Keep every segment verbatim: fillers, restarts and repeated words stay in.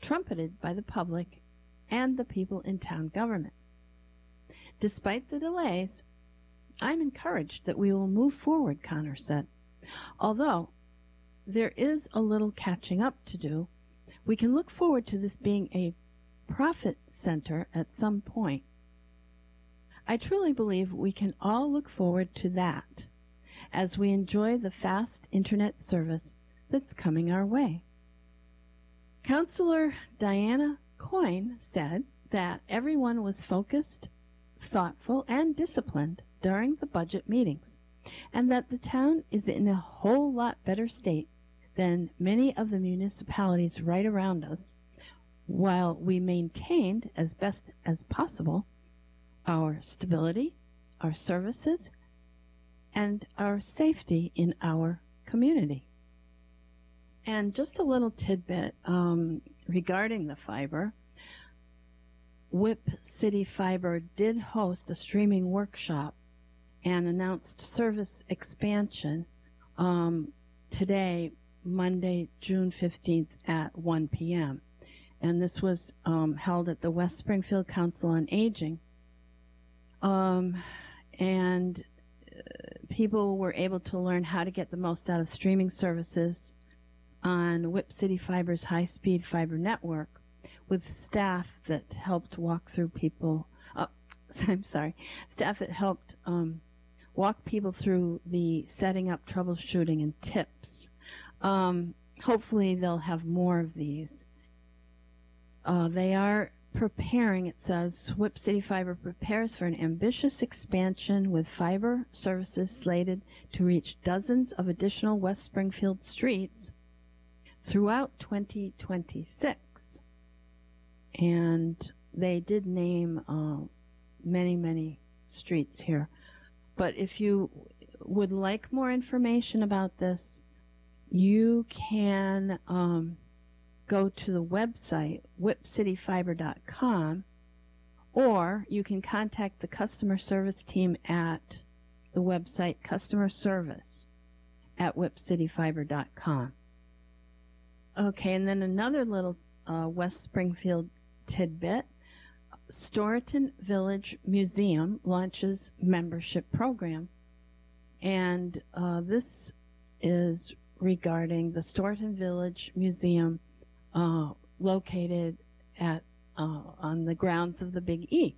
trumpeted by the public and the people in town government. Despite the delays, I'm encouraged that we will move forward, Connor said. Although there is a little catching up to do, we can look forward to this being a profit center at some point. I truly believe we can all look forward to that as we enjoy the fast internet service that's coming our way. Councillor Diana Coyne said that everyone was focused, thoughtful, and disciplined during the budget meetings, and that the town is in a whole lot better state than many of the municipalities right around us, while we maintained as best as possible our stability, our services, and our safety in our community. And just a little tidbit um, regarding the fiber. Whip City Fiber did host a streaming workshop and announced service expansion um, today, Monday, June fifteenth at one p m And this was um, held at the West Springfield Council on Aging. Um, and uh, people were able to learn how to get the most out of streaming services on Whip City Fiber's high-speed fiber network, with staff that helped walk through people, uh, I'm sorry, staff that helped um, walk people through the setting up, troubleshooting, and tips. Um, hopefully they'll have more of these. Uh, they are preparing, it says, Whip City Fiber prepares for an ambitious expansion with fiber services slated to reach dozens of additional West Springfield streets throughout twenty twenty-six. And they did name uh, many, many streets here. But if you would like more information about this, you can um, go to the website, whip city fiber dot com, or you can contact the customer service team at the website customer service at whip city fiber dot com. Okay, and then another little uh, West Springfield tidbit. Storyton Village Museum launches membership program, and uh, this is regarding the Storyton Village Museum uh, located at uh, on the grounds of the Big E.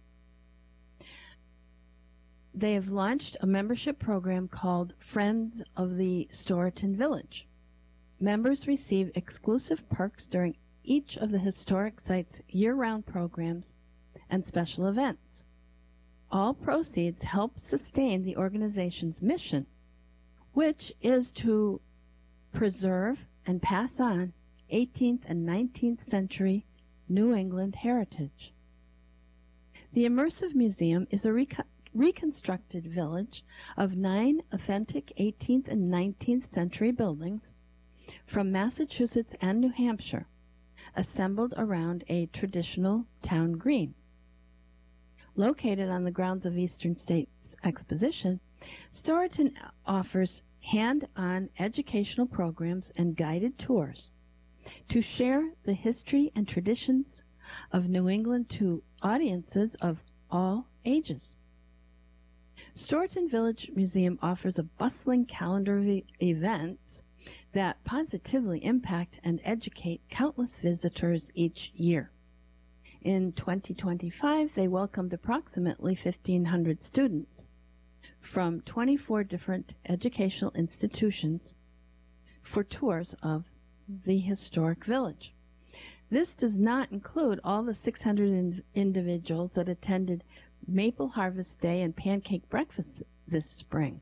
They have launched a membership program called Friends of the Storyton Village. Members receive exclusive perks during each of the historic site's year-round programs and special events. All proceeds help sustain the organization's mission, which is to preserve and pass on eighteenth and nineteenth century New England heritage. The Immersive Museum is a recon reconstructed village of nine authentic eighteenth and nineteenth century buildings from Massachusetts and New Hampshire, assembled around a traditional town green. Located on the grounds of Eastern States Exposition, Storyton offers hand-on educational programs and guided tours to share the history and traditions of New England to audiences of all ages. Storyton Village Museum offers a bustling calendar of e events that positively impact and educate countless visitors each year. In twenty twenty-five, they welcomed approximately fifteen hundred students from twenty-four different educational institutions for tours of the historic village. This does not include all the six hundred in individuals that attended Maple Harvest Day and Pancake Breakfast this spring.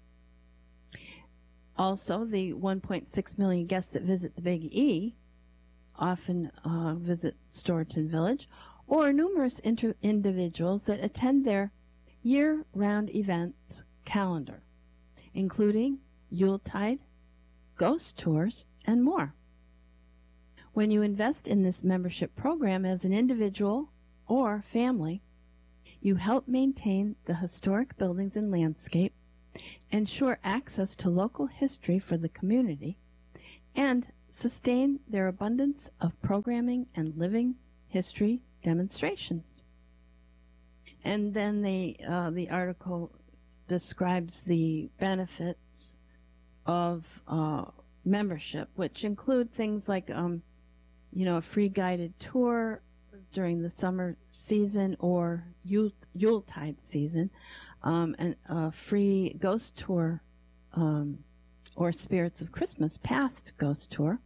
Also, the one point six million guests that visit the Big E often uh, visit Storyton Village, or numerous inter individuals that attend their year-round events calendar, including Yuletide, ghost tours, and more. When you invest in this membership program as an individual or family, you help maintain the historic buildings and landscape, ensure access to local history for the community, and sustain their abundance of programming and living history demonstrations. And then they, uh, the article describes the benefits of uh, membership, which include things like, um, you know, a free guided tour during the summer season or Yule, Yuletide season, um, and a free ghost tour um, or Spirits of Christmas past ghost tour,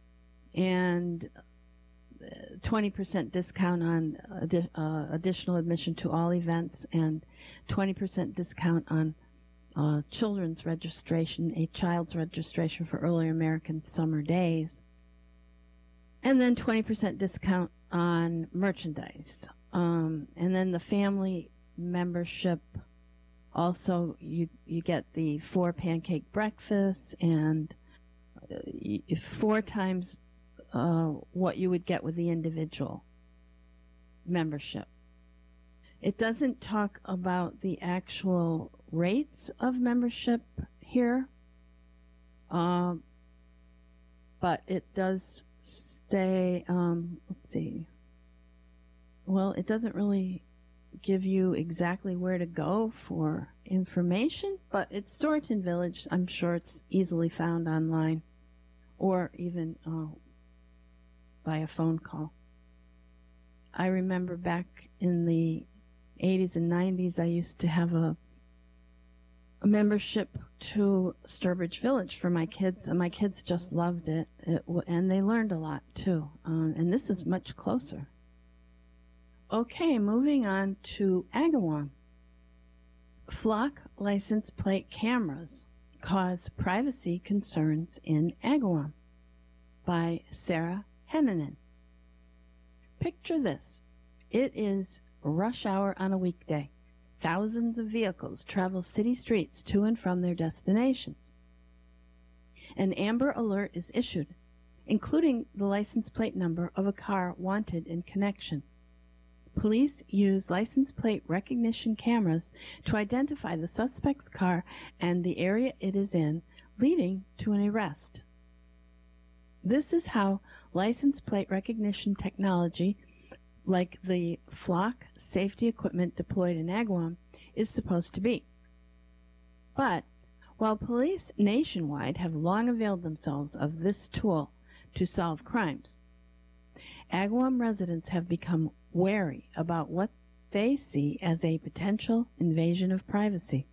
and twenty percent discount on adi- uh, additional admission to all events, and twenty percent discount on uh, children's registration, a child's registration for early American summer days, and then twenty percent discount on merchandise. Um, and then the family membership, also you you get the four pancake breakfasts and uh, y- four times uh, what you would get with the individual membership. It doesn't talk about the actual rates of membership here, uh, but it does say, um, let's see, well, it doesn't really give you exactly where to go for information, but it's Storyton Village. I'm sure it's easily found online or even uh, by a phone call. I remember back in the eighties and nineties, I used to have a, a membership to Sturbridge Village for my kids, and my kids just loved it, it w- and they learned a lot too. Um, and this is much closer. Okay, moving on to Agawam. Flock license plate cameras cause privacy concerns in Agawam, by Sarah Hennanen. Picture this. It is rush hour on a weekday. Thousands of vehicles travel city streets to and from their destinations. An Amber Alert is issued, including the license plate number of a car wanted in connection. Police use license plate recognition cameras to identify the suspect's car and the area it is in, leading to an arrest. This is how license plate recognition technology, like the Flock safety equipment deployed in Agawam, is supposed to be. But while police nationwide have long availed themselves of this tool to solve crimes, Agawam residents have become wary about what they see as a potential invasion of privacy.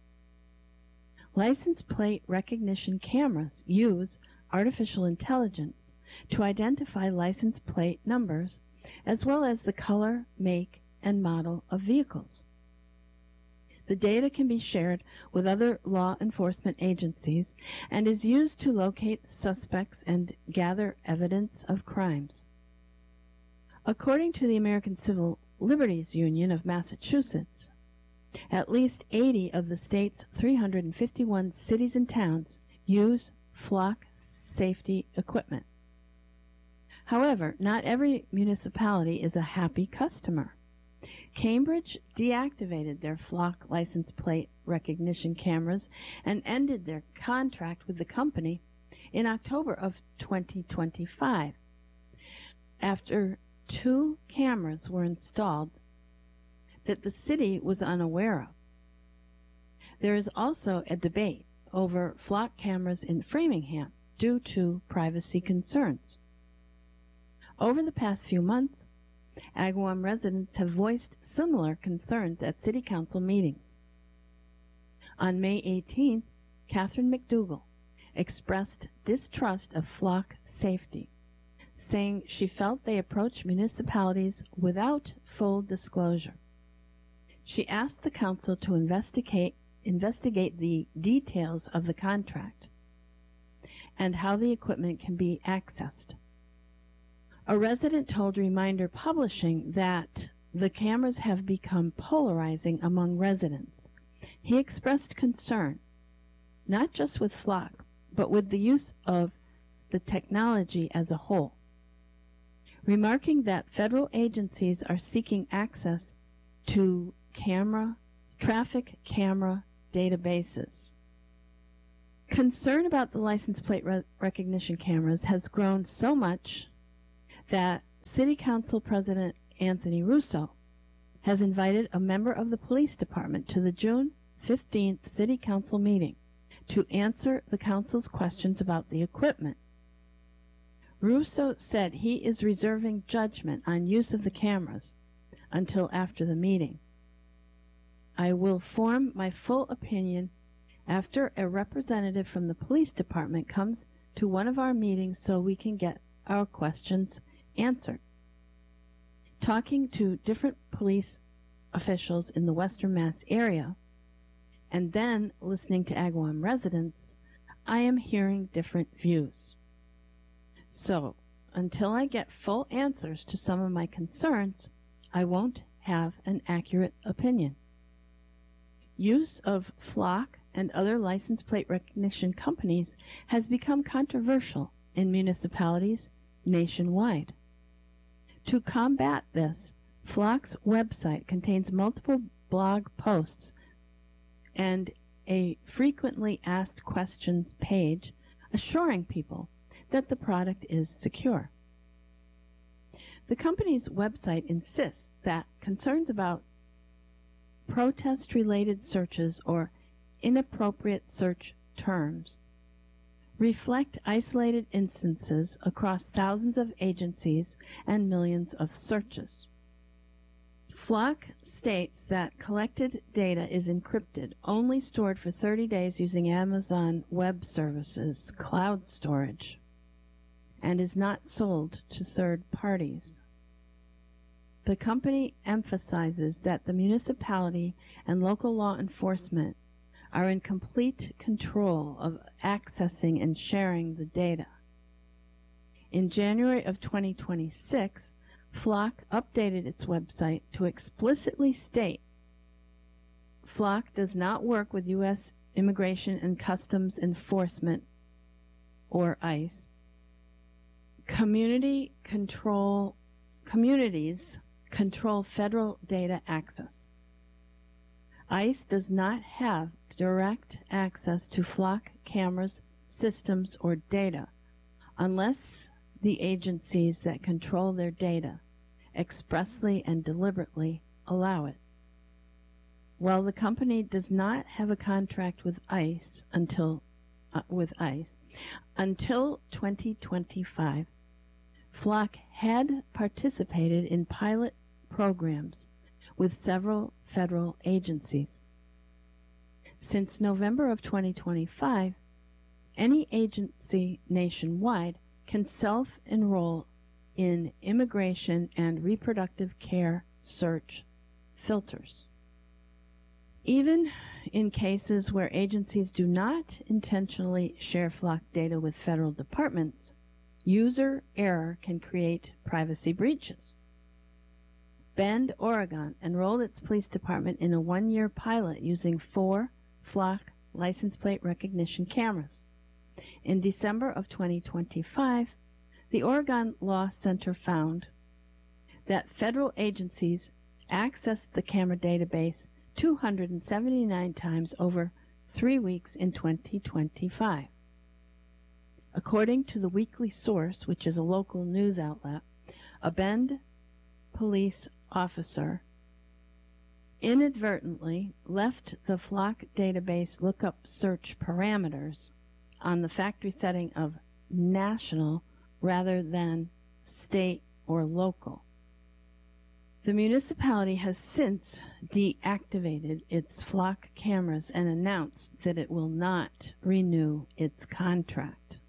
License plate recognition cameras use artificial intelligence to identify license plate numbers as well as the color, make, and model of vehicles. The data can be shared with other law enforcement agencies and is used to locate suspects and gather evidence of crimes. According to the American Civil Liberties Union of Massachusetts, at least eighty of the state's three hundred fifty-one cities and towns use Flock safety equipment. However, not every municipality is a happy customer. Cambridge deactivated their Flock license plate recognition cameras and ended their contract with the company in October of twenty twenty-five after two cameras were installed that the city was unaware of. There is also a debate over Flock cameras in Framingham due to privacy concerns. Over the past few months, Agawam residents have voiced similar concerns at city council meetings. On May eighteenth, Catherine McDougall expressed distrust of Flock safety, saying she felt they approach municipalities without full disclosure. She asked the council to investigate investigate the details of the contract and how the equipment can be accessed. A resident told Reminder Publishing that the cameras have become polarizing among residents. He expressed concern, not just with Flock, but with the use of the technology as a whole, remarking that federal agencies are seeking access to camera, traffic camera databases. Concern about the license plate re- recognition cameras has grown so much that City Council President Anthony Russo has invited a member of the police department to the June fifteenth City Council meeting to answer the council's questions about the equipment. Russo said he is reserving judgment on use of the cameras until after the meeting. I will form my full opinion after a representative from the police department comes to one of our meetings so we can get our questions answered. Talking to different police officials in the Western Mass area and then listening to Agawam residents, I am hearing different views. So, until I get full answers to some of my concerns, I won't have an accurate opinion. Use of Flock and other license plate recognition companies has become controversial in municipalities nationwide. To combat this, Flock's website contains multiple blog posts and a frequently asked questions page assuring people that the product is secure. The company's website insists that concerns about protest-related searches or inappropriate search terms reflect isolated instances across thousands of agencies and millions of searches. Flock states that collected data is encrypted, only stored for thirty days using Amazon Web Services cloud storage, and is not sold to third parties. The company emphasizes that the municipality and local law enforcement are in complete control of accessing and sharing the data. In January of twenty twenty-six, Flock updated its website to explicitly state Flock does not work with U S Immigration and Customs Enforcement, or ICE. Community control, communities control federal data access. ICE does not have direct access to Flock cameras, systems, or data unless the agencies that control their data expressly and deliberately allow it. While the company does not have a contract with ICE until uh, with ICE until twenty twenty-five, Flock had participated in pilot programs with several federal agencies. Since November of twenty twenty-five, any agency nationwide can self-enroll in immigration and reproductive care search filters. Even in cases where agencies do not intentionally share Flock data with federal departments, user error can create privacy breaches. Bend, Oregon enrolled its police department in a one-year pilot using four Flock license plate recognition cameras. In December of twenty twenty-five, the Oregon Law Center found that federal agencies accessed the camera database two hundred seventy-nine times over three weeks in twenty twenty-five. According to the Weekly Source, which is a local news outlet, a Bend police officer inadvertently left the Flock database lookup search parameters on the factory setting of national rather than state or local. The municipality has since deactivated its Flock cameras and announced that it will not renew its contract.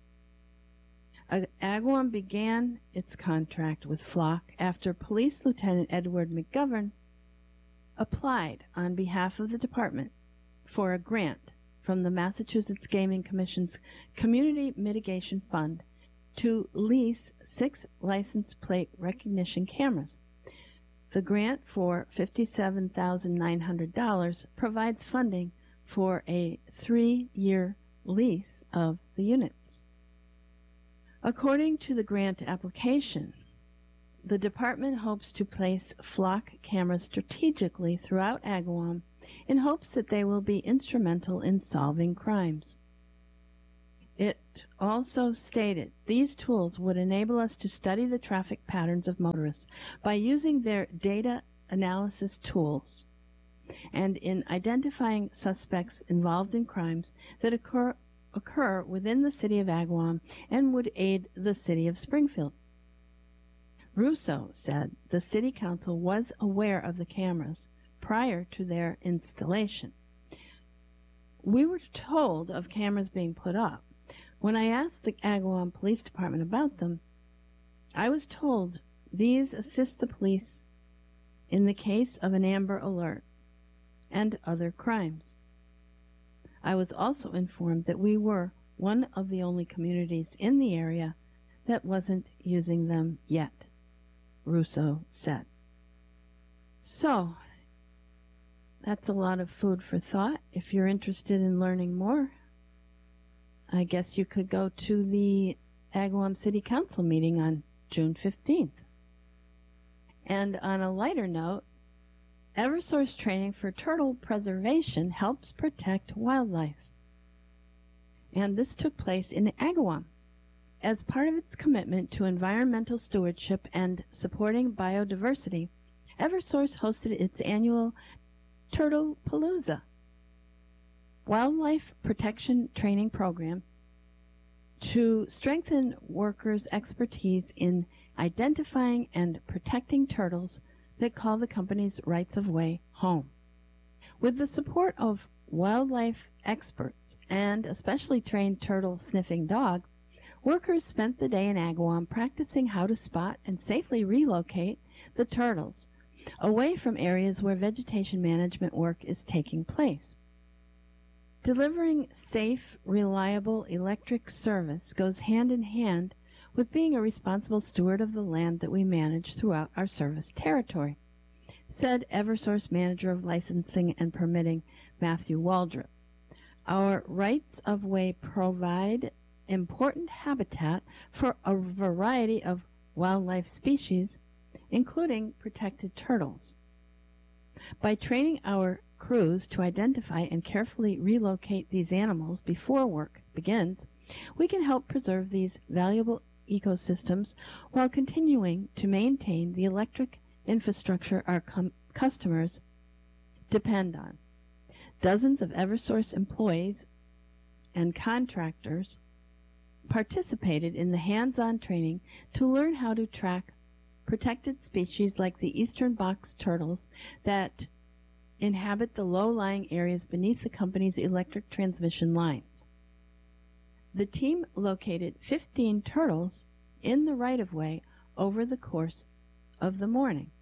Agawam began its contract with Flock after Police Lieutenant Edward McGovern applied on behalf of the department for a grant from the Massachusetts Gaming Commission's Community Mitigation Fund to lease six license plate recognition cameras. The grant for fifty-seven thousand nine hundred dollars provides funding for a three-year lease of the units. According to the grant application, the department hopes to place Flock cameras strategically throughout Agawam in hopes that they will be instrumental in solving crimes. Act also stated these tools would enable us to study the traffic patterns of motorists by using their data analysis tools and in identifying suspects involved in crimes that occur, occur within the city of Agawam and would aid the city of Springfield. Russo said the city council was aware of the cameras prior to their installation. We were told of cameras being put up. When I asked the Agawam Police Department about them, I was told these assist the police in the case of an Amber Alert and other crimes. I was also informed that we were one of the only communities in the area that wasn't using them yet, Russo said. So, that's a lot of food for thought. If you're interested in learning more, I guess you could go to the Agawam City Council meeting on June fifteenth. And on a lighter note, Eversource training for turtle preservation helps protect wildlife. And this took place in Agawam. As part of its commitment to environmental stewardship and supporting biodiversity, Eversource hosted its annual Turtle Palooza wildlife protection training program to strengthen workers' expertise in identifying and protecting turtles that call the company's rights-of-way home. With the support of wildlife experts and a specially trained turtle-sniffing dog, workers spent the day in Agawam practicing how to spot and safely relocate the turtles away from areas where vegetation management work is taking place. Delivering safe, reliable electric service goes hand in hand with being a responsible steward of the land that we manage throughout our service territory, said Eversource Manager of Licensing and Permitting Matthew Waldrop. Our rights-of-way provide important habitat for a variety of wildlife species, including protected turtles. By training our crews to identify and carefully relocate these animals before work begins, we can help preserve these valuable ecosystems while continuing to maintain the electric infrastructure our com- customers depend on. Dozens of Eversource employees and contractors participated in the hands-on training to learn how to track protected species like the eastern box turtles that inhabit the low-lying areas beneath the company's electric transmission lines. The team located fifteen turtles in the right-of-way over the course of the morning.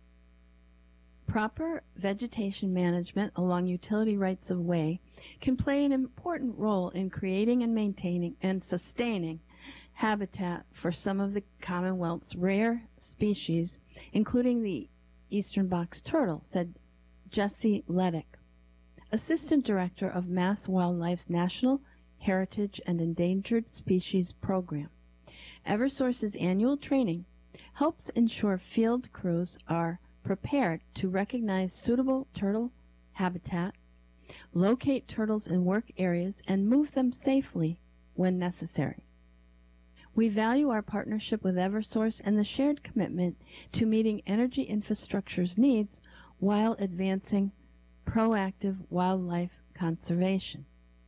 Proper vegetation management along utility rights-of-way can play an important role in creating and maintaining and sustaining habitat for some of the Commonwealth's rare species, including the eastern box turtle, said Jesse Leddick, Assistant Director of Mass Wildlife's National Heritage and Endangered Species Program. Eversource's annual training helps ensure field crews are prepared to recognize suitable turtle habitat, locate turtles in work areas, and move them safely when necessary. We value our partnership with Eversource and the shared commitment to meeting energy infrastructure's needs while advancing proactive wildlife conservation.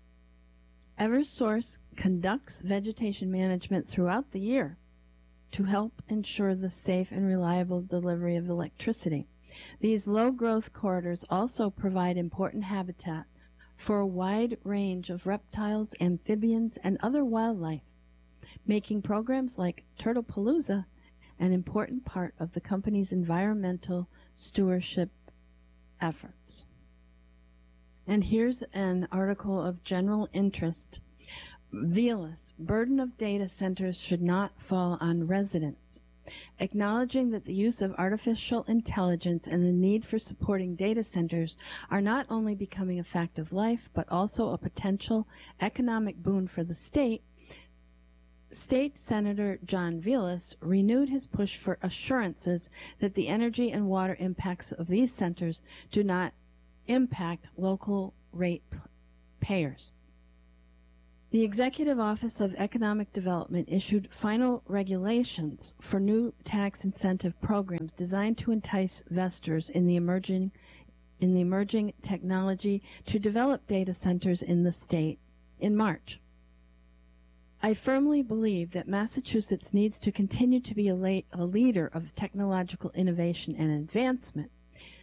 Eversource conducts vegetation management throughout the year to help ensure the safe and reliable delivery of electricity. These low-growth corridors also provide important habitat for a wide range of reptiles, amphibians, and other wildlife, making programs like Turtle Palooza an important part of the company's environmental stewardship efforts. And here's an article of general interest. Velis, burden of data centers should not fall on residents. Acknowledging that the use of artificial intelligence and the need for supporting data centers are not only becoming a fact of life, but also a potential economic boon for the state, State Senator John Velis renewed his push for assurances that the energy and water impacts of these centers do not impact local rate payers. The Executive Office of Economic Development issued final regulations for new tax incentive programs designed to entice investors in the emerging in the emerging technology to develop data centers in the state in March. I firmly believe that Massachusetts needs to continue to be a, la- a leader of technological innovation and advancement.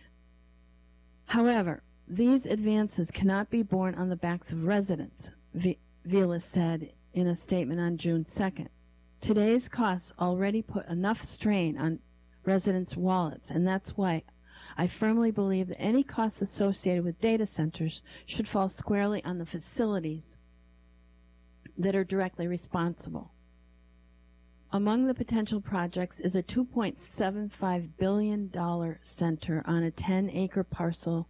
However, these advances cannot be borne on the backs of residents, v- Vilas said in a statement on June second. Today's costs already put enough strain on residents' wallets, and that's why I firmly believe that any costs associated with data centers should fall squarely on the facilities that are directly responsible. Among the potential projects is a two point seven five billion dollars center on a ten acre parcel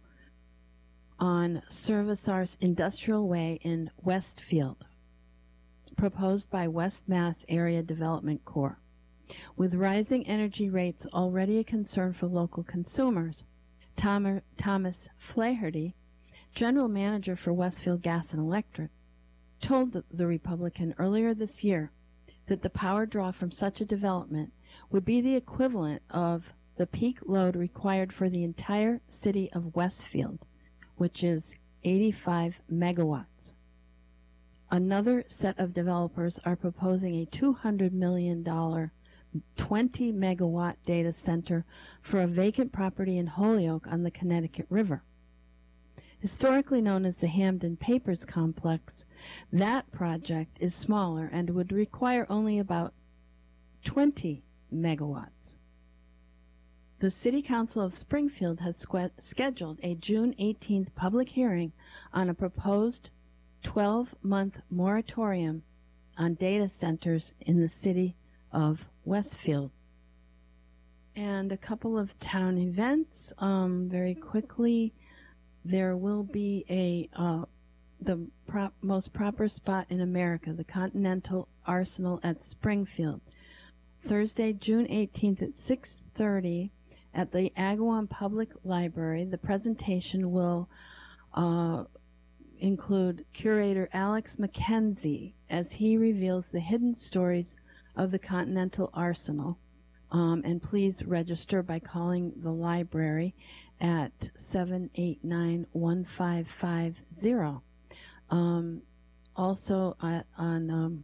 on Servicars Industrial Way in Westfield, proposed by West Mass Area Development Corps. With rising energy rates already a concern for local consumers, Tom, Thomas Flaherty, general manager for Westfield Gas and Electric, told the, the Republican earlier this year that the power draw from such a development would be the equivalent of the peak load required for the entire city of Westfield, which is eighty-five megawatts. Another set of developers are proposing a two hundred million dollars twenty megawatt data center for a vacant property in Holyoke on the Connecticut River. Historically known as the Hamden Papers Complex, that project is smaller and would require only about twenty megawatts. The City Council of Springfield has sque- scheduled a June eighteenth public hearing on a proposed twelve-month moratorium on data centers in the city of Westfield. And a couple of town events, um, very quickly. There will be a uh, the prop, most proper spot in America, the Continental Arsenal at Springfield, Thursday, June eighteenth at six thirty at the Agawam Public Library. The presentation will uh, include curator Alex McKenzie as he reveals the hidden stories of the Continental Arsenal. Um, and please register by calling the library at seven eight nine, one five five zero. Um, also uh, on um,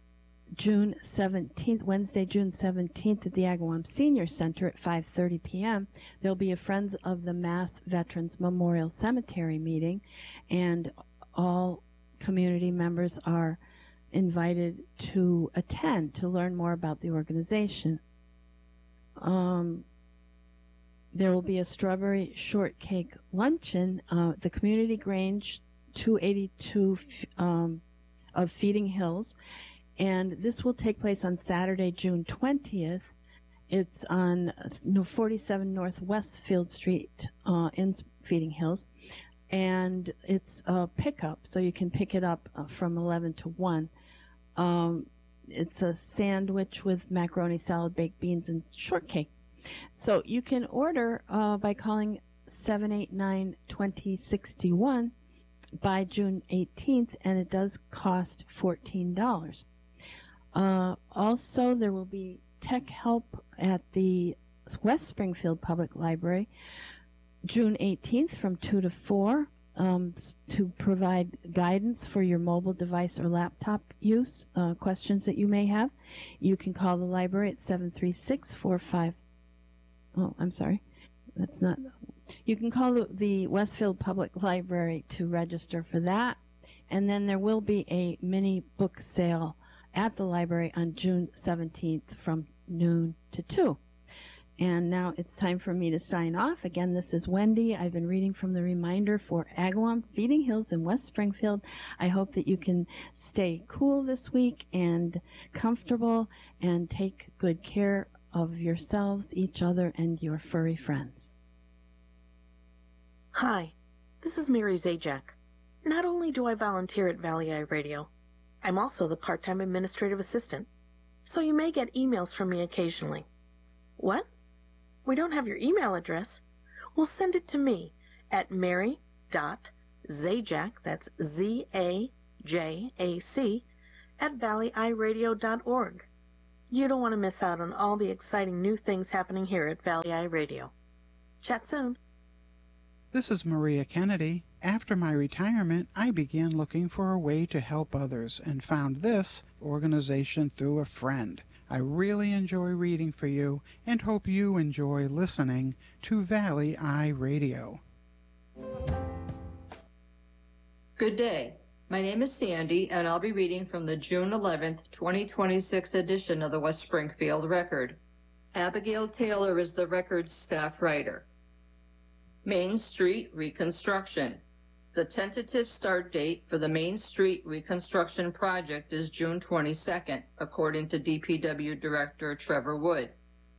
June seventeenth, Wednesday, June seventeenth at the Agawam Senior Center at five thirty p.m., there'll be a Friends of the Mass Veterans Memorial Cemetery meeting, and all community members are invited to attend to learn more about the organization. Um, there will be a strawberry shortcake luncheon uh, at the Community Grange two eighty-two um, of Feeding Hills, and this will take place on Saturday, June twentieth. It's on forty-seven North Westfield Street uh, in Feeding Hills, and it's a pickup, so you can pick it up uh, from eleven to one. Um, it's a sandwich with macaroni salad, baked beans, and shortcake. So you can order uh, by calling seven eight nine, two zero six one by June eighteenth, and it does cost fourteen dollars. Uh, also, there will be tech help at the West Springfield Public Library June eighteenth from two to four um, to provide guidance for your mobile device or laptop use, uh, questions that you may have. You can call the library at seven three six, four five. Oh, I'm sorry. That's not. You can call the, the Westfield Public Library to register for that. And then there will be a mini book sale at the library on June seventeenth from noon to two. And now it's time for me to sign off. Again, this is Wendy. I've been reading from the reminder for Agawam, Feeding Hills, in West Springfield. I hope that you can stay cool this week and comfortable and take good care of yourselves, each other, and your furry friends. Hi, this is Mary Zajac. Not only do I volunteer at Valley Eye Radio, I'm also the part-time administrative assistant, so you may get emails from me occasionally. What? We don't have your email address? Well, send it to me at mary dot zajac, that's Z A J A C, at valley i radio dot org. You don't want to miss out on all the exciting new things happening here at Valley I Radio. Chat soon. This is Maria Kennedy. After my retirement, I began looking for a way to help others and found this organization through a friend. I really enjoy reading for you and hope you enjoy listening to Valley I Radio. Good day. My name is Sandy, and I'll be reading from the June eleventh, twenty twenty-six edition of the West Springfield Record. Abigail Taylor is the record's staff writer. Main Street Reconstruction. The tentative start date for the Main Street Reconstruction project is June twenty-second, according to D P W Director Trevor Wood.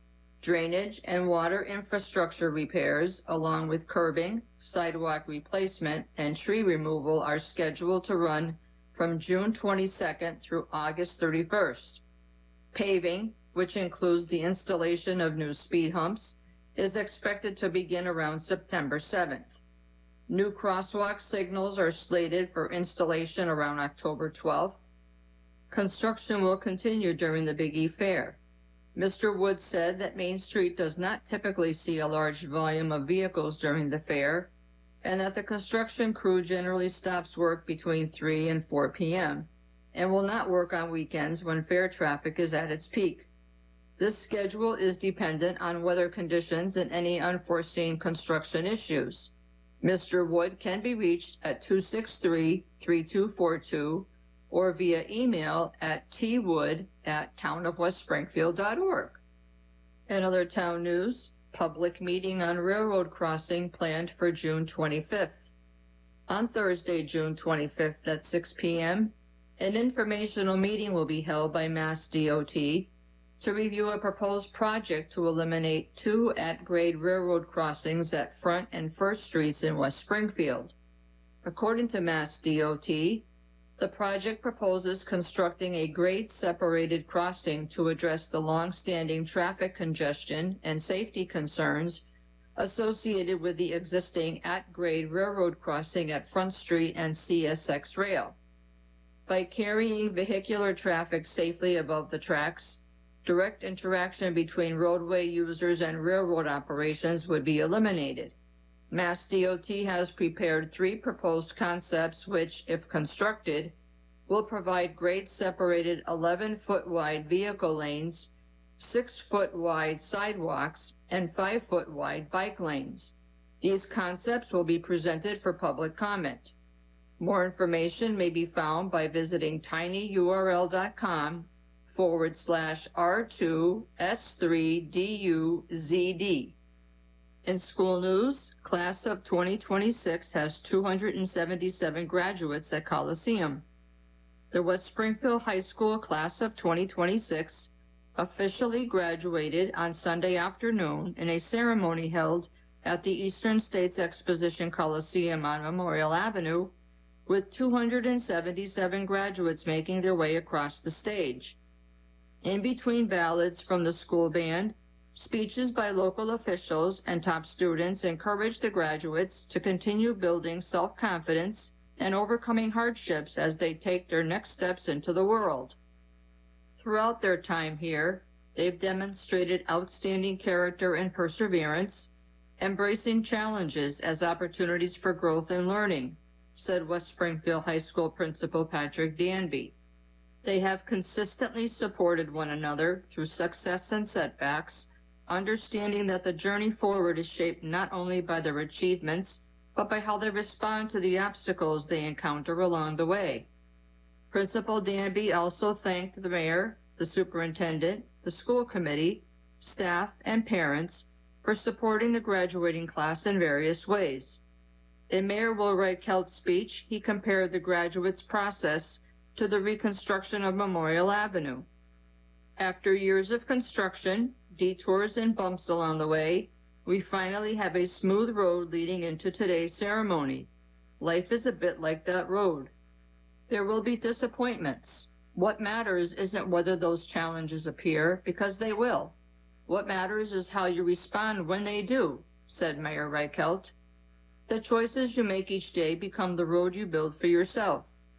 Drainage and water infrastructure repairs, along with curbing, sidewalk replacement, and tree removal are scheduled to run from June twenty-second through August thirty-first. Paving, which includes the installation of new speed humps, is expected to begin around September seventh. New crosswalk signals are slated for installation around October twelfth. Construction will continue during the Big E Fair. Mister Wood said that Main Street does not typically see a large volume of vehicles during the fair, and that the construction crew generally stops work between three and four p m and will not work on weekends when fair traffic is at its peak. This schedule is dependent on weather conditions and any unforeseen construction issues. Mister Wood can be reached at two six three, three two four two or via email at t wood at town of west springfield dot org. In other town news, public meeting on railroad crossing planned for June twenty-fifth. On Thursday, June twenty-fifth at six p m, an informational meeting will be held by Mass D O T to review a proposed project to eliminate two at-grade railroad crossings at Front and First Streets in West Springfield. According to Mass D O T, the project proposes constructing a grade-separated crossing to address the long-standing traffic congestion and safety concerns associated with the existing at-grade railroad crossing at Front Street and C S X Rail. By carrying vehicular traffic safely above the tracks, direct interaction between roadway users and railroad operations would be eliminated. Mass D O T has prepared three proposed concepts which, if constructed, will provide grade-separated eleven-foot wide vehicle lanes, six-foot wide sidewalks, and five-foot wide bike lanes. These concepts will be presented for public comment. More information may be found by visiting tinyurl.com forward slash R2S3DUZD. In school news, class of twenty twenty-six has two hundred seventy-seven graduates at Coliseum. The West Springfield High School class of twenty twenty-six officially graduated on Sunday afternoon in a ceremony held at the Eastern States Exposition Coliseum on Memorial Avenue, with two hundred seventy-seven graduates making their way across the stage. In between ballads from the school band, speeches by local officials and top students encouraged the graduates to continue building self-confidence and overcoming hardships as they take their next steps into the world. Throughout their time here, they've demonstrated outstanding character and perseverance, embracing challenges as opportunities for growth and learning, said West Springfield High School Principal Patrick Danby. They have consistently supported one another through success and setbacks, understanding that the journey forward is shaped not only by their achievements, but by how they respond to the obstacles they encounter along the way. Principal Danby also thanked the mayor, the superintendent, the school committee, staff, and parents for supporting the graduating class in various ways. In Mayor Will Reichhelt's speech, he compared the graduates' process to the reconstruction of Memorial Avenue. After years of construction, detours, and bumps along the way, we finally have a smooth road leading into today's ceremony. Life is a bit like that road. There will be disappointments. What matters isn't whether those challenges appear, because they will. What matters is how you respond when they do, said Mayor Reichelt. The choices you make each day become the road you build for yourself.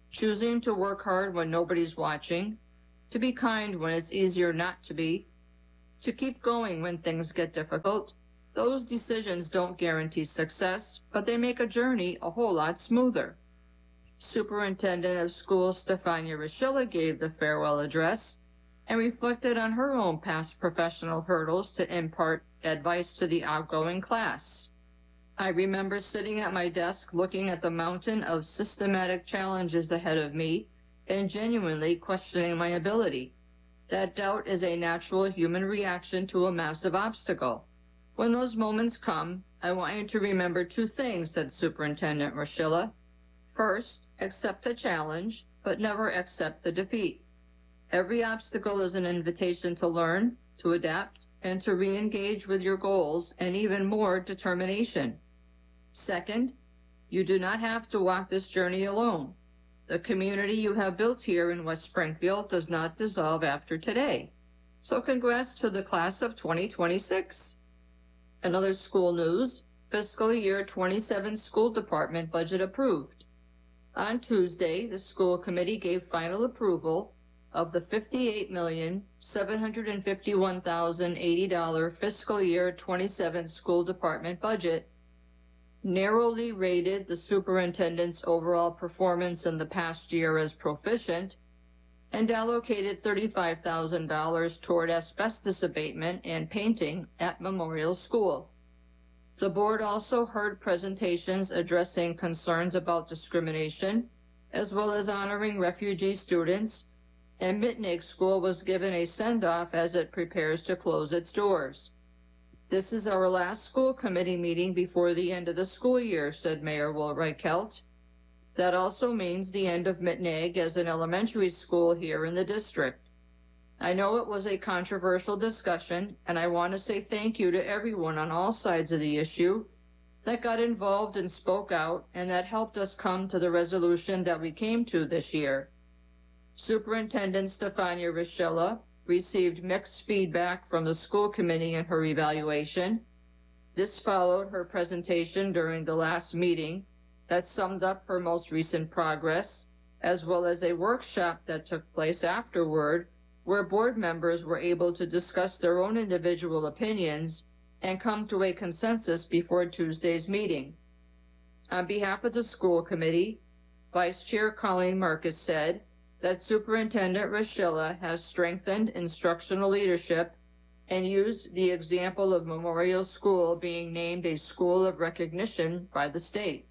choosing to work hard when nobody's watching, to be kind when it's easier not to be, to keep going when things get difficult. Those decisions don't guarantee success, but they make a journey a whole lot smoother. Superintendent of Schools Stefania Rashilla gave the farewell address and reflected on her own past professional hurdles to impart advice to the outgoing class. I remember sitting at my desk looking at the mountain of systematic challenges ahead of me and genuinely questioning my ability. That doubt is a natural human reaction to a massive obstacle. When those moments come, I want you to remember two things, said Superintendent Rashilla. First, accept the challenge, but never accept the defeat. Every obstacle is an invitation to learn, to adapt, and to re-engage with your goals and even more determination. Second, you do not have to walk this journey alone. The community you have built here in West Springfield does not dissolve after today. So congrats to the class of twenty twenty-six. Another school news, fiscal year twenty-seven school department budget approved. On Tuesday, the school committee gave final approval of the fifty-eight million, seven hundred fifty-one thousand eighty dollars fiscal year twenty-seven school department budget, narrowly rated the superintendent's overall performance in the past year as proficient, and allocated thirty-five thousand dollars toward asbestos abatement and painting at Memorial School. The board also heard presentations addressing concerns about discrimination, as well as honoring refugee students, and Mittenegg School was given a send-off as it prepares to close its doors. This is our last school committee meeting before the end of the school year, said Mayor Woolright-Kelt. That also means the end of Mittenegg as an elementary school here in the district. I know it was a controversial discussion, and I want to say thank you to everyone on all sides of the issue that got involved and spoke out, and that helped us come to the resolution that we came to this year. Superintendent Stefania Rashilla received mixed feedback from the school committee in her evaluation. This followed her presentation during the last meeting that summed up her most recent progress, as well as a workshop that took place afterward, where board members were able to discuss their own individual opinions and come to a consensus before Tuesday's meeting. On behalf of the school committee, Vice Chair Colleen Marcus said that Superintendent Rashilla has strengthened instructional leadership and used the example of Memorial School being named a school of recognition by the state.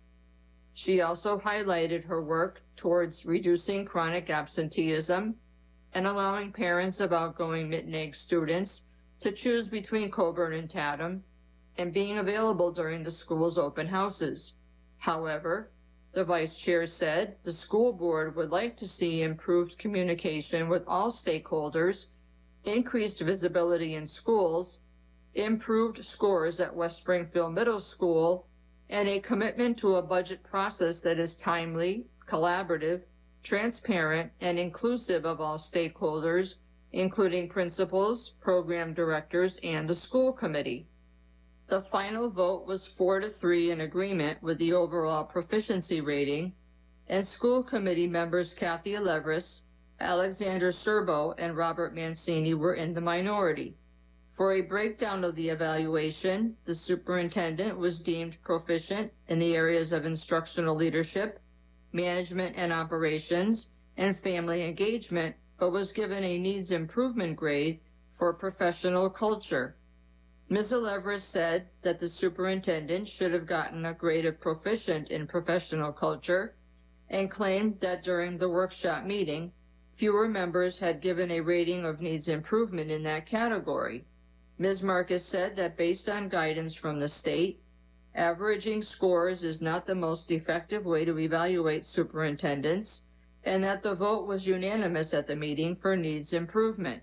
She also highlighted her work towards reducing chronic absenteeism and allowing parents of outgoing Mittenegg students to choose between Coburn and Tatum, and being available during the school's open houses. However, the vice chair said the school board would like to see improved communication with all stakeholders, increased visibility in schools, improved scores at West Springfield Middle School, and a commitment to a budget process that is timely, collaborative, transparent, and inclusive of all stakeholders, including principals, program directors, and the school committee. The final vote was four to three in agreement with the overall proficiency rating, and school committee members Kathy Alevris, Alexander Serbo, and Robert Mancini were in the minority. For a breakdown of the evaluation, the superintendent was deemed proficient in the areas of instructional leadership, management and operations, and family engagement, but was given a needs improvement grade for professional culture. Miz Alevris said that the superintendent should have gotten a grade of proficient in professional culture, and claimed that during the workshop meeting, fewer members had given a rating of needs improvement in that category. Miz Marcus said that based on guidance from the state, averaging scores is not the most effective way to evaluate superintendents, and that the vote was unanimous at the meeting for needs improvement.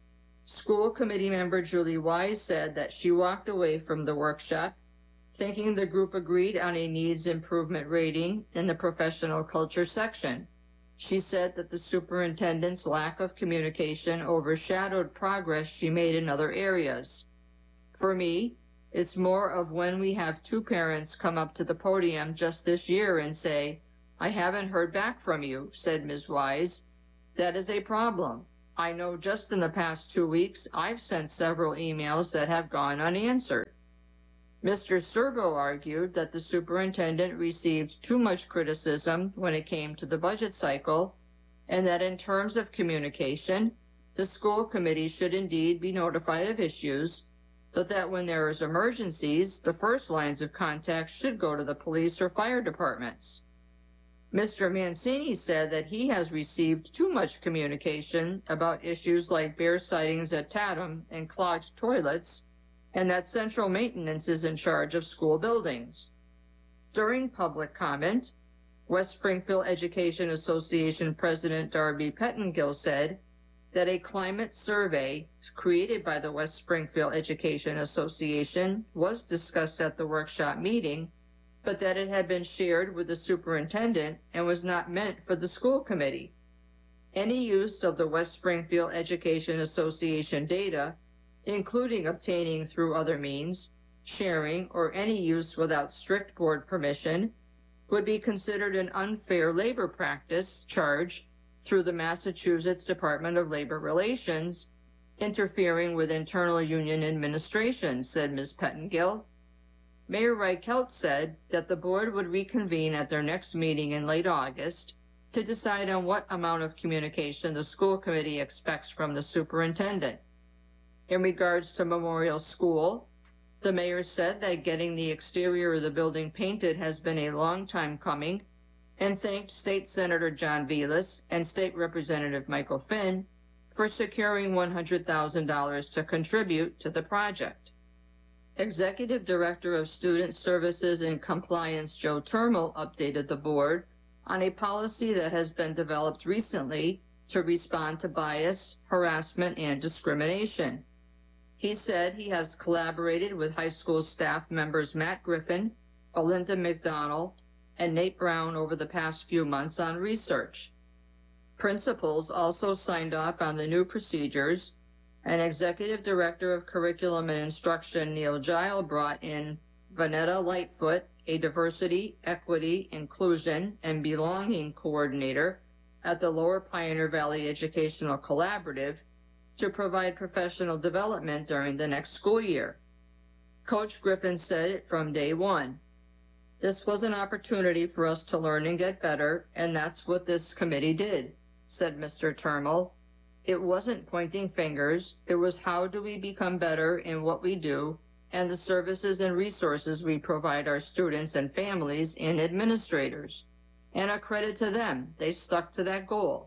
School committee member Julie Wise said that she walked away from the workshop thinking the group agreed on a needs improvement rating in the professional culture section. She said that the superintendent's lack of communication overshadowed progress she made in other areas. For me, it's more of when we have two parents come up to the podium just this year and say, I haven't heard back from you, said Miz Wise. That is a problem. I know just in the past two weeks I've sent several emails that have gone unanswered. Mister Serbo argued that the superintendent received too much criticism when it came to the budget cycle, and that in terms of communication, the school committee should indeed be notified of issues, but that when there is emergencies, the first lines of contact should go to the police or fire departments. Mister Mancini said that he has received too much communication about issues like bear sightings at Tatum and clogged toilets, and that central maintenance is in charge of school buildings. During public comment, West Springfield Education Association President Darby Pettengill said that a climate survey created by the West Springfield Education Association was discussed at the workshop meeting, but that it had been shared with the superintendent and was not meant for the school committee. Any use of the West Springfield Education Association data, including obtaining through other means, sharing, or any use without strict board permission, would be considered an unfair labor practice charge through the Massachusetts Department of Labor Relations, interfering with internal union administration, said Miz Pettengill. Mayor Reichelt said that the board would reconvene at their next meeting in late August to decide on what amount of communication the school committee expects from the superintendent. In regards to Memorial School, the mayor said that getting the exterior of the building painted has been a long time coming, and thanked State Senator John Velas and State Representative Michael Finn for securing one hundred thousand dollars to contribute to the project. Executive Director of Student Services and Compliance Joe Termel updated the board on a policy that has been developed recently to respond to bias, harassment, and discrimination. He said he has collaborated with high school staff members Matt Griffin, Belinda McDonald, and Nate Brown over the past few months on research. Principals also signed off on the new procedures, and Executive Director of Curriculum and Instruction Neil Gile brought in Vanetta Lightfoot, a Diversity, Equity, Inclusion, and Belonging Coordinator at the Lower Pioneer Valley Educational Collaborative, to provide professional development during the next school year. Coach Griffin said it from day one. This was an opportunity for us to learn and get better, and that's what this committee did, said Mister Termel. It wasn't pointing fingers, it was how do we become better in what we do, and the services and resources we provide our students and families and administrators. And a credit to them, they stuck to that goal.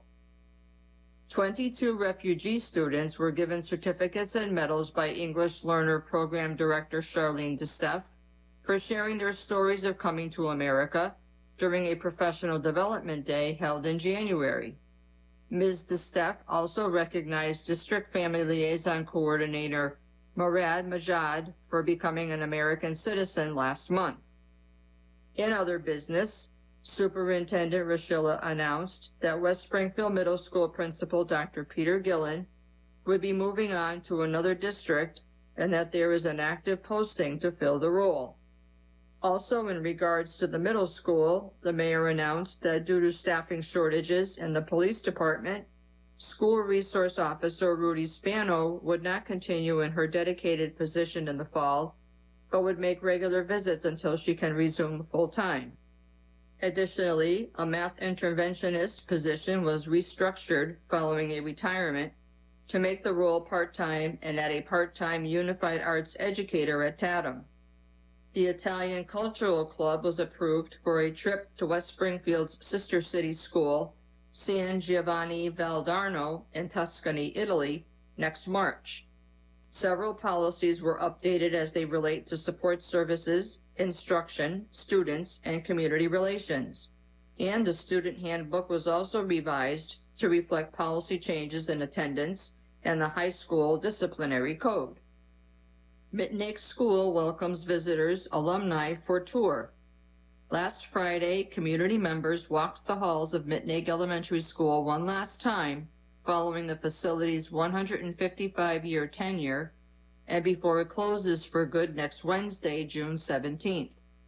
twenty-two refugee students were given certificates and medals by English Learner Program Director Charlene DeSteff for sharing their stories of coming to America during a professional development day held in January. Miz DeSteff also recognized District Family Liaison Coordinator Murad Majad for becoming an American citizen last month. In other business, Superintendent Rashilla announced that West Springfield Middle School Principal Doctor Peter Gillen would be moving on to another district and that there is an active posting to fill the role. Also, in regards to the middle school, the mayor announced that due to staffing shortages in the police department, School Resource Officer Rudy Spano would not continue in her dedicated position in the fall, but would make regular visits until she can resume full-time. Additionally, a math interventionist position was restructured following a retirement to make the role part-time and add a part-time unified arts educator at Tatum. The Italian Cultural Club was approved for a trip to West Springfield's sister city school, San Giovanni Valdarno in Tuscany, Italy, next March. Several policies were updated as they relate to support services, instruction, students, and community relations. And the student handbook was also revised to reflect policy changes in attendance and the high school disciplinary code. Mitnick School welcomes visitors, alumni for tour. Last Friday, community members walked the halls of Mitnick Elementary School one last time following the facility's one hundred fifty-five year tenure and before it closes for good next Wednesday, June seventeenth.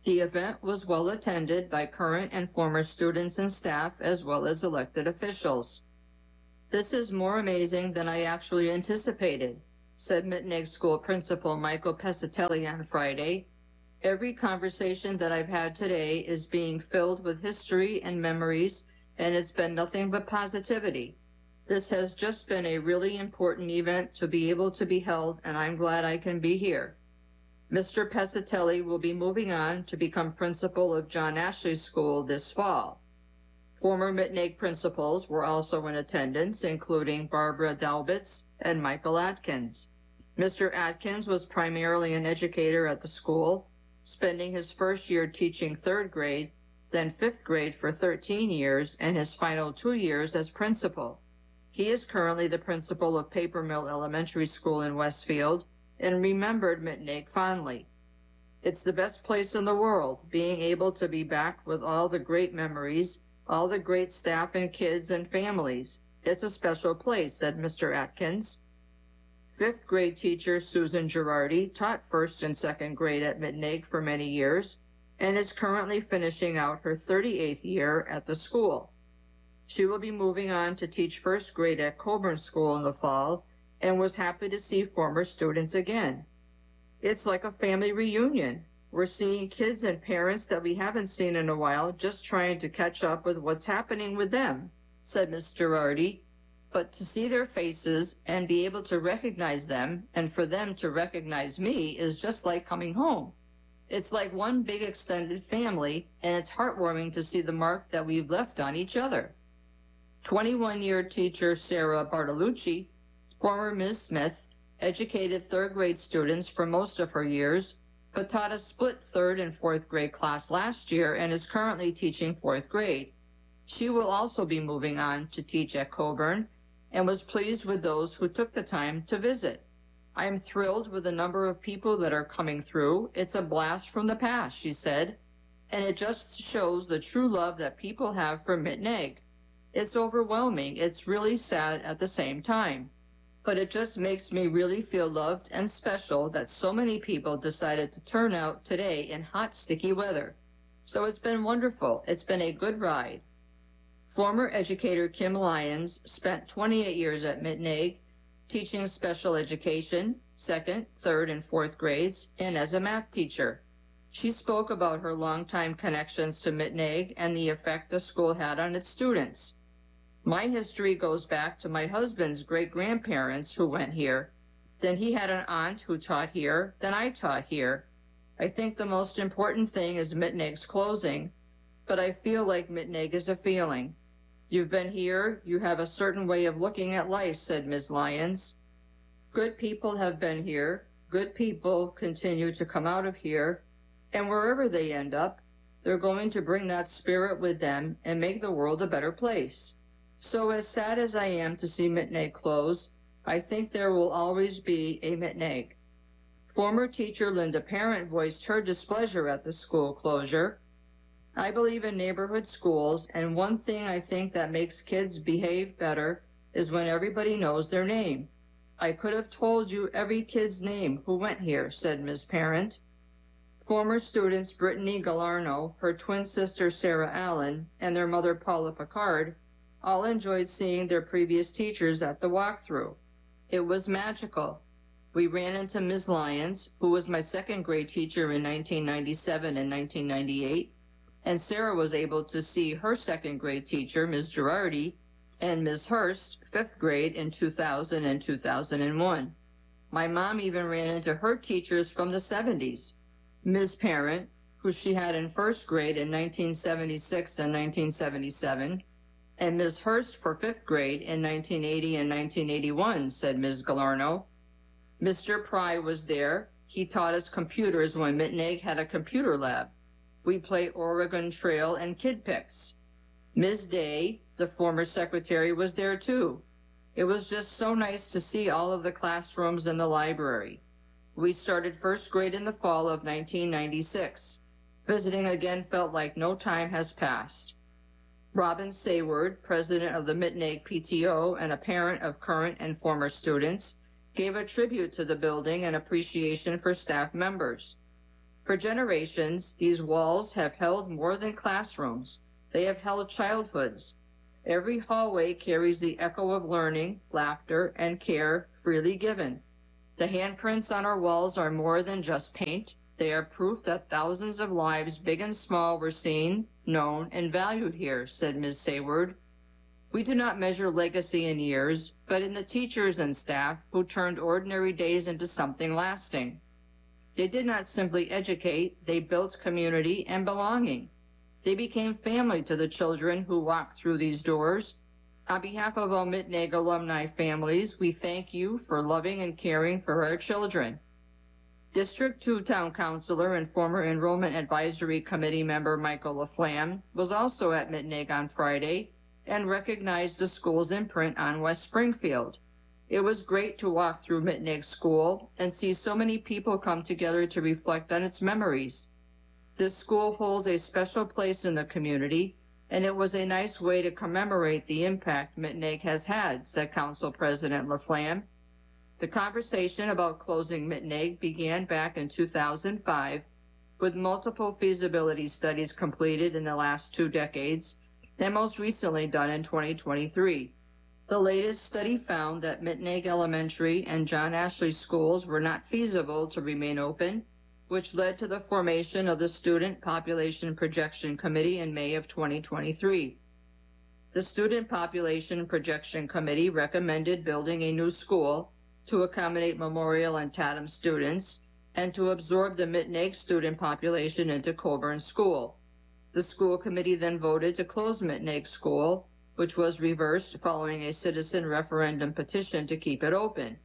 The event was well attended by current and former students and staff as well as elected officials. "This is more amazing than I actually anticipated," said Mittenegg School Principal Michael Pescatelli on Friday. "Every conversation that I've had today is being filled with history and memories, and it's been nothing but positivity. This has just been a really important event to be able to be held, and I'm glad I can be here." Mister Pescatelli will be moving on to become principal of John Ashley School this fall. Former Mittenegg principals were also in attendance, including Barbara Dalbitz and Michael Atkins. Mister Atkins was primarily an educator at the school, spending his first year teaching third grade, then fifth grade for thirteen years, and his final two years as principal. He is currently the principal of Paper Mill Elementary School in Westfield and remembered Mittenegg fondly. "It's the best place in the world, being able to be back with all the great memories, all the great staff and kids and families. It's a special place," said Mister Atkins. Fifth grade teacher Susan Girardi taught first and second grade at Mittenegg for many years and is currently finishing out her thirty-eighth year at the school. She will be moving on to teach first grade at Coburn School in the fall and was happy to see former students again. "It's like a family reunion. We're seeing kids and parents that we haven't seen in a while, just trying to catch up with what's happening with them," said Miz Girardi. "But to see their faces and be able to recognize them, and for them to recognize me, is just like coming home. It's like one big extended family, and it's heartwarming to see the mark that we've left on each other." twenty-one-year teacher Sarah Bartolucci, former Miz Smith, educated third grade students for most of her years, but taught a split third and fourth grade class last year and is currently teaching fourth grade. She will also be moving on to teach at Coburn and was pleased with those who took the time to visit. "I am thrilled with the number of people that are coming through. It's a blast from the past," she said, "and it just shows the true love that people have for Mittenegg. It's overwhelming. It's really sad at the same time. But it just makes me really feel loved and special that so many people decided to turn out today in hot, sticky weather. So it's been wonderful. It's been a good ride." Former educator Kim Lyons spent twenty-eight years at Mittenegg, teaching special education, second, third, and fourth grades, and as a math teacher. She spoke about her longtime connections to Mittenegg and the effect the school had on its students. "My history goes back to my husband's great-grandparents who went here. Then he had an aunt who taught here, then I taught here. I think the most important thing is Mittenegg's closing, but I feel like Mittenegg is a feeling. You've been here, you have a certain way of looking at life," said Miz Lyons. "Good people have been here, good people continue to come out of here, and wherever they end up, they're going to bring that spirit with them and make the world a better place. So as sad as I am to see Mittenegg close, I think there will always be a Mittenegg." Former teacher Linda Parent voiced her displeasure at the school closure. "I believe in neighborhood schools, and one thing I think that makes kids behave better is when everybody knows their name. I could have told you every kid's name who went here," said Miz Parent. Former students Brittany Galarno, her twin sister Sarah Allen, and their mother Paula Picard all enjoyed seeing their previous teachers at the walkthrough. "It was magical. We ran into Miz Lyons, who was my second grade teacher in nineteen ninety-seven and nineteen ninety-eight, and Sarah was able to see her second grade teacher, Miz Girardi, and Miz Hurst, fifth grade in two thousand and two thousand one. My mom even ran into her teachers from the seventies, Miz Parent, who she had in first grade in nineteen seventy-six and nineteen seventy-seven, and Miz Hurst for fifth grade in nineteen eighty and nineteen eighty-one, said Miz Galarno. Mister Pry was there. He taught us computers when Mittenegg had a computer lab. We play Oregon Trail and Kid Picks. Miz Day, the former secretary, was there too. It was just so nice to see all of the classrooms in the library. We started first grade in the fall of nineteen ninety-six. Visiting again felt like no time has passed. Robin Sayward, president of the Mittenegg P T O and a parent of current and former students, gave a tribute to the building and appreciation for staff members. For generations, these walls have held more than classrooms. They have held childhoods. Every hallway carries the echo of learning, laughter, and care freely given. The handprints on our walls are more than just paint. They are proof that thousands of lives, big and small, were seen, known, and valued here, said Miz Sayward. We do not measure legacy in years, but in the teachers and staff who turned ordinary days into something lasting. They did not simply educate, they built community and belonging. They became family to the children who walked through these doors. On behalf of all Mitnag alumni families, we thank you for loving and caring for our children. District two Town Councilor and former Enrollment Advisory Committee member Michael LaFlamme was also at Mitnag on Friday and recognized the school's imprint on West Springfield. It was great to walk through Mitnag School and see so many people come together to reflect on its memories. This school holds a special place in the community, and it was a nice way to commemorate the impact Mitnag has had, said Council President LaFlamme. The conversation about closing Mitnag began back in two thousand five, with multiple feasibility studies completed in the last two decades, and most recently done in twenty twenty-three. The latest study found that Mitnag Elementary and John Ashley schools were not feasible to remain open, which led to the formation of the Student Population Projection Committee in May of twenty twenty-three. The Student Population Projection Committee recommended building a new school to accommodate Memorial and Tatum students and to absorb the Mitnag student population into Coburn School. The school committee then voted to close Mitnag School, which was reversed following a citizen referendum petition to keep it open.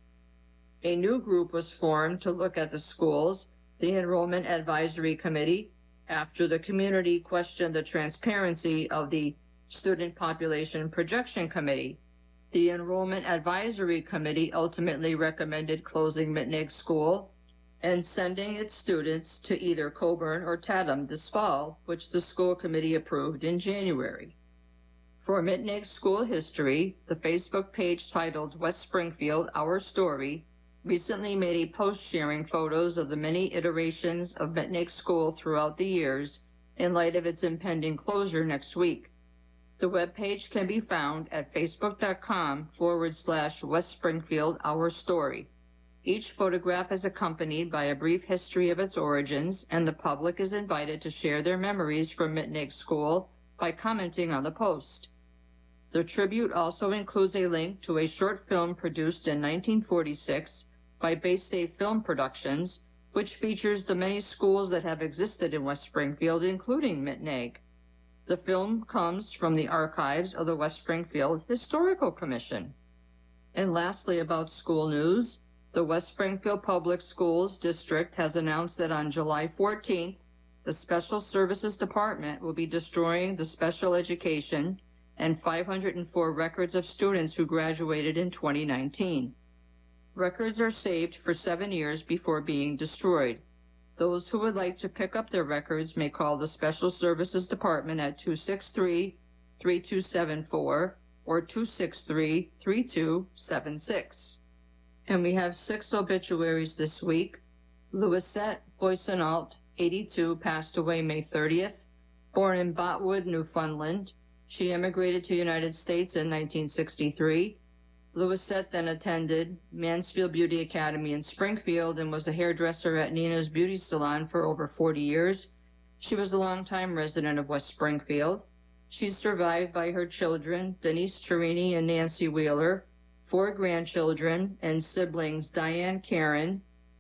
A new group was formed to look at the schools, the Enrollment Advisory Committee, after the community questioned the transparency of the Student Population Projection Committee. The Enrollment Advisory Committee ultimately recommended closing Mitnag School and sending its students to either Coburn or Tatum this fall, which the school committee approved in January. For Mitnag School History, the Facebook page titled West Springfield, Our Story, recently made a post sharing photos of the many iterations of Mitnag School throughout the years in light of its impending closure next week. The webpage can be found at facebook.com forward slash West Springfield Our Story. Each photograph is accompanied by a brief history of its origins, and the public is invited to share their memories from Mitnag School by commenting on the post. The tribute also includes a link to a short film produced in nineteen forty-six by Bay State Film Productions, which features the many schools that have existed in West Springfield, including Mitnag. The film comes from the archives of the West Springfield Historical Commission. And lastly, about school news, the West Springfield Public Schools District has announced that on July fourteenth, the Special Services Department will be destroying the special education and five hundred four records of students who graduated in twenty nineteen. Records are saved for seven years before being destroyed. Those who would like to pick up their records may call the Special Services Department at two six three, three two seven four or two six three, three two seven six. And we have six obituaries this week. Louisette Boissonnault, eighty-two, passed away May thirtieth. Born in Botwood, Newfoundland, she immigrated to the United States in nineteen sixty-three. Louisette then attended Mansfield Beauty Academy in Springfield and was a hairdresser at Nina's Beauty Salon for over forty years. She was a longtime resident of West Springfield. She's survived by her children, Denise Cherini and Nancy Wheeler, four grandchildren and siblings, Diane Karen,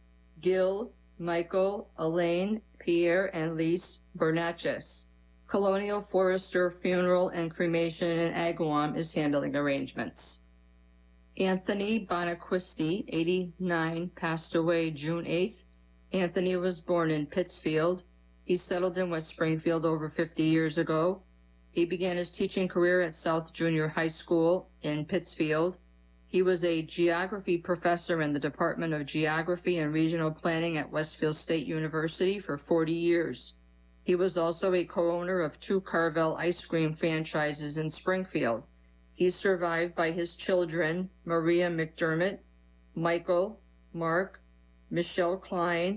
Gil, Michael, Elaine, Pierre, and Lise Bernatches. Colonial Forester Funeral and Cremation in Agawam is handling arrangements. Anthony Bonaquisti, eighty-nine, passed away June eighth. Anthony was born in Pittsfield. He settled in West Springfield over fifty years ago. He began his teaching career at South Junior High School in Pittsfield. He was a geography professor in the Department of Geography and Regional Planning at Westfield State University for forty years. He was also a co-owner of two Carvel ice cream franchises in Springfield. He's survived by his children, Maria McDermott, Michael, Mark, Michelle Klein,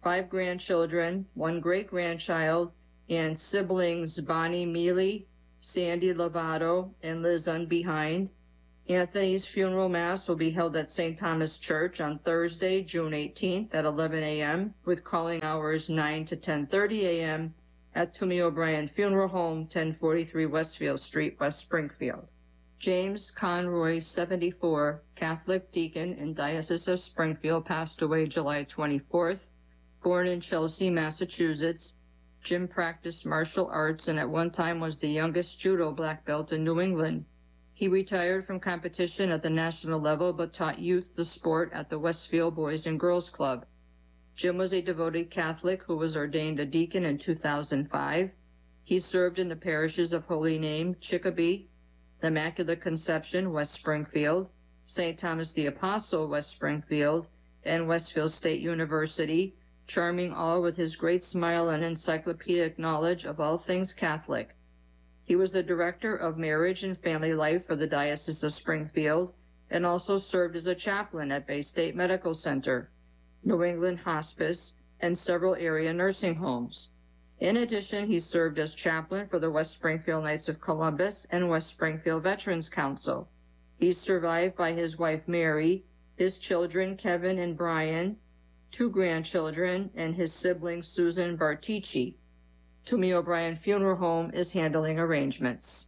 five grandchildren, one great-grandchild, and siblings Bonnie Mealy, Sandy Lovato, and Liz Unbehind. Anthony's funeral mass will be held at Saint Thomas Church on Thursday, June eighteenth at eleven a.m. with calling hours nine to ten thirty a.m. at Toomey O'Brien Funeral Home, ten forty-three Westfield Street, West Springfield. James Conroy, seventy-four, Catholic deacon in Diocese of Springfield, passed away July twenty-fourth. Born in Chelsea, Massachusetts, Jim practiced martial arts and at one time was the youngest judo black belt in New England. He retired from competition at the national level but taught youth the sport at the Westfield Boys and Girls Club. Jim was a devoted Catholic who was ordained a deacon in two thousand five. He served in the parishes of Holy Name, Chicopee, the Immaculate Conception, West Springfield, Saint Thomas the Apostle, West Springfield, and Westfield State University, charming all with his great smile and encyclopedic knowledge of all things Catholic. He was the director of marriage and family life for the Diocese of Springfield and also served as a chaplain at Bay State Medical Center, New England Hospice, and several area nursing homes. In addition, he served as chaplain for the West Springfield Knights of Columbus and West Springfield Veterans Council. He's survived by his wife Mary, his children Kevin and Brian, two grandchildren, and his sibling Susan Bartici. Toomey O'Brien Funeral Home is handling arrangements.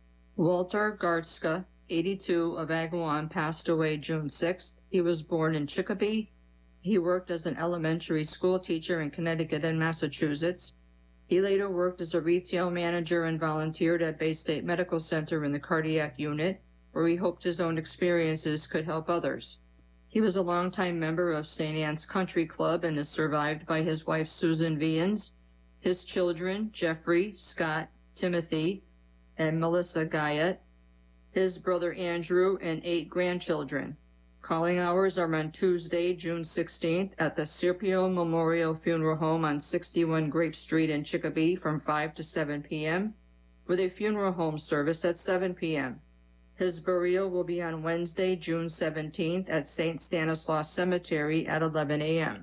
Walter Gartzka, eighty-two, of Agawam, passed away June sixth. He was born in Chicopee. He worked as an elementary school teacher in Connecticut and Massachusetts. He later worked as a retail manager and volunteered at Bay State Medical Center in the cardiac unit, where he hoped his own experiences could help others. He was a longtime member of Saint Anne's Country Club and is survived by his wife Susan Vians, his children Jeffrey, Scott, Timothy, and Melissa Guyette, his brother Andrew, and eight grandchildren. Calling hours are on Tuesday, June sixteenth at the Serpio Memorial Funeral Home on sixty-one Grape Street in Chicopee from five to seven p.m., with a funeral home service at seven p.m. His burial will be on Wednesday, June seventeenth at Saint Stanislaus Cemetery at eleven a.m.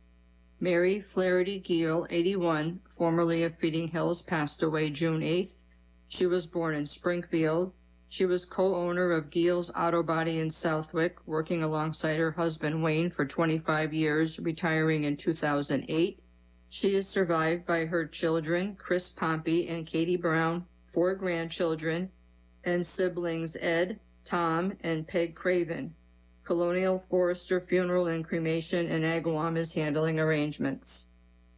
Mary Flaherty Gill, eighty-one, formerly of Feeding Hills, passed away June eighth. She was born in Springfield. She was co-owner of Gill's Auto Body in Southwick, working alongside her husband Wayne for twenty-five years, retiring in two thousand eight. She is survived by her children, Chris Pompey and Katie Brown, four grandchildren, and siblings Ed, Tom, and Peg Craven. Colonial Forester Funeral and Cremation in Agawam is handling arrangements.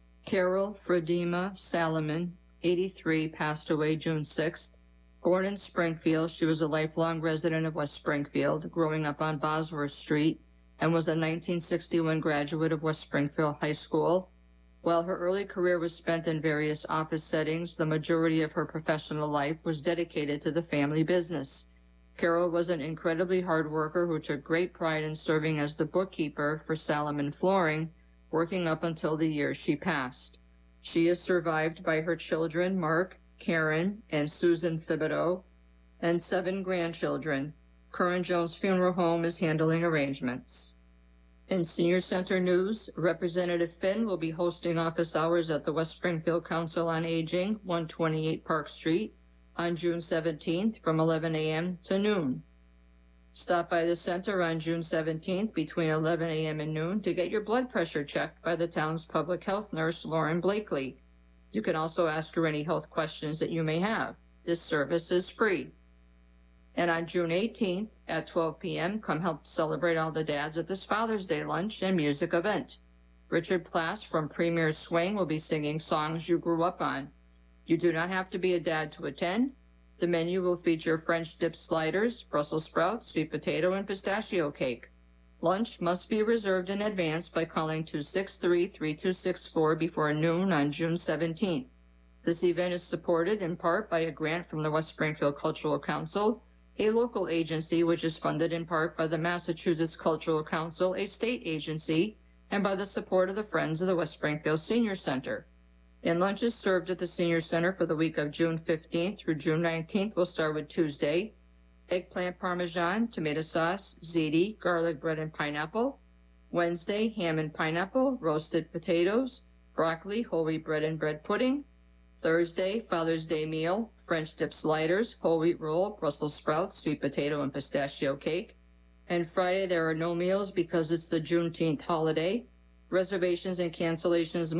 Carol Fredima Salomon, eighty-three, passed away June sixth. Born in Springfield, she was a lifelong resident of West Springfield, growing up on Bosworth Street, and was a nineteen sixty-one graduate of West Springfield High School. While her early career was spent in various office settings, the majority of her professional life was dedicated to the family business. Carol was an incredibly hard worker who took great pride in serving as the bookkeeper for Salomon Flooring, working up until the year she passed. She is survived by her children, Mark, Karen, and Susan Thibodeau, and seven grandchildren. Curran Jones Funeral Home is handling arrangements. In Senior Center news, Representative Finn will be hosting office hours at the West Springfield Council on Aging, one twenty-eight Park Street, on June seventeenth from eleven a.m. to noon. Stop by the center on June seventeenth between eleven a.m. and noon to get your blood pressure checked by the town's public health nurse, Lauren Blakely. You can also ask her any health questions that you may have. This service is free. And on June eighteenth at twelve p.m., come help celebrate all the dads at this Father's Day lunch and music event. Richard Plass from Premier Swing will be singing songs you grew up on. You do not have to be a dad to attend. The menu will feature French dip sliders, Brussels sprouts, sweet potato, and pistachio cake. Lunch must be reserved in advance by calling two six three, three two six four before noon on June seventeenth. This event is supported in part by a grant from the West Springfield Cultural Council, a local agency which is funded in part by the Massachusetts Cultural Council, a state agency, and by the support of the Friends of the West Springfield Senior Center. And lunch is served at the Senior Center for the week of June fifteenth through June nineteenth. We'll start with Tuesday. Eggplant parmesan, tomato sauce, ziti, garlic bread, and pineapple. Wednesday, ham and pineapple, roasted potatoes, broccoli, whole wheat bread and bread pudding. Thursday, Father's Day meal, French dip sliders, whole wheat roll, Brussels sprouts, sweet potato, and pistachio cake. And Friday, there are no meals because it's the Juneteenth holiday. Reservations and cancellations